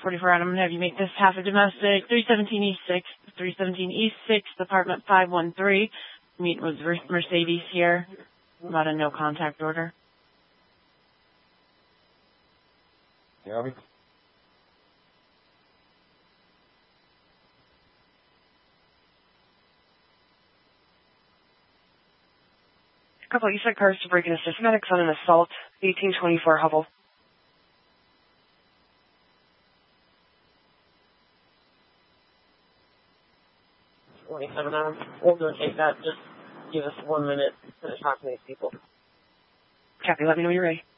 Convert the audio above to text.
44 out. I'm going to have you make this half a domestic. 317 East 6, 317 East 6th, apartment 513. Meet with Mercedes here about a no contact order. Yeah. A couple of Eastside cars to break and assist medics on an assault. 1824 Hubble. 27 hours. We'll go take that. Just give us 1 minute to talk to these people. Copy. Let me know when you're ready.